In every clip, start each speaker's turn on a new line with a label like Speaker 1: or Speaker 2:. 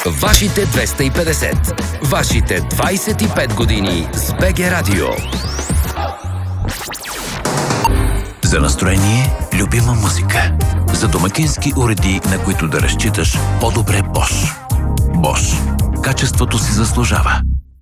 Speaker 1: Вашите 250. Вашите 25 години с БГ Радио.
Speaker 2: За настроение, любима музика. За домакински уреди, на които да разчиташ, по-добре Bosch. Bosch. Качеството си заслужава.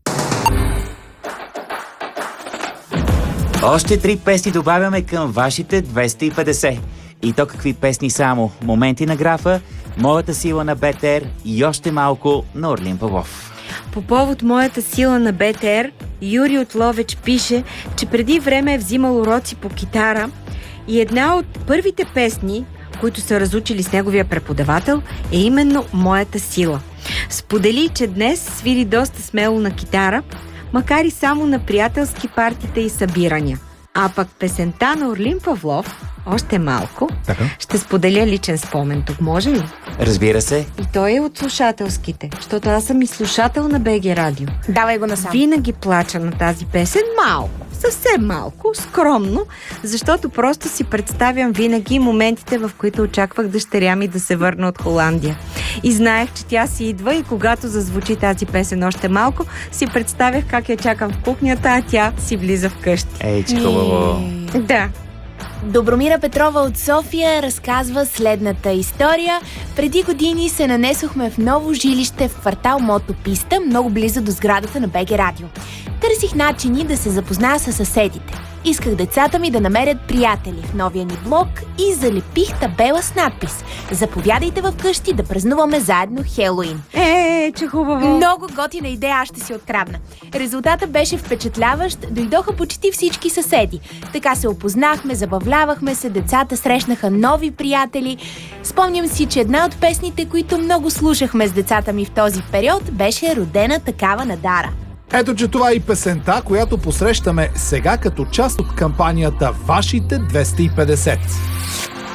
Speaker 3: Още 3 песни добавяме към вашите 250. И то какви песни само? Моменти на графа, Моята сила на БТР и още малко на Орлин Павлов.
Speaker 4: По повод Моята сила на БТР, Юрий от Ловеч пише, че преди време е взимал уроци по китара и една от първите песни, които са разучили с неговия преподавател, е именно Моята сила. Сподели, че днес свири доста смело на китара, макар и само на приятелски партита и събирания. А пък песента на Орлин Павлов, още малко, ще споделя личен спомен. Тук може ли?
Speaker 3: Разбира се.
Speaker 4: И той е от слушателските, защото аз съм и слушател на БГ Радио.
Speaker 5: Давай го насам.
Speaker 4: Винаги плача на тази песен малко, съвсем малко, скромно, защото просто си представям винаги моментите, в които очаквах дъщеря ми да се върне от Холандия. И знаех, че тя си идва и когато зазвучи тази песен още малко, си представях как я чакам в кухнята, а тя си влиза вкъщи.
Speaker 3: Ей, че хубаво.
Speaker 4: Да.
Speaker 5: Добромира Петрова от София разказва следната история. Преди години се нанесохме в ново жилище в квартал Мотописта, много близо до сградата на БГ Радио. Търсих начини да се запозная с съседите. Исках децата ми да намерят приятели в новия ни блок и залепих табела с надпис: "Заповядайте в къщи да празнуваме заедно Хелоуин."
Speaker 4: Че хубаво.
Speaker 5: Много готина идея, аз ще си открадна. Резултатът беше впечатляващ, дойдоха почти всички съседи. Така се опознахме, забавлявахме се, децата срещнаха нови приятели. Спомням си, че една от песните, които много слушахме с децата ми в този период, беше "Родена такава на Дара".
Speaker 6: Ето, че това е и песента, която посрещаме сега като част от кампанията Вашите 250.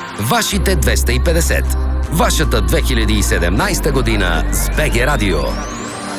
Speaker 1: Вашите 250. Вашата 2017 година с БГ Радио.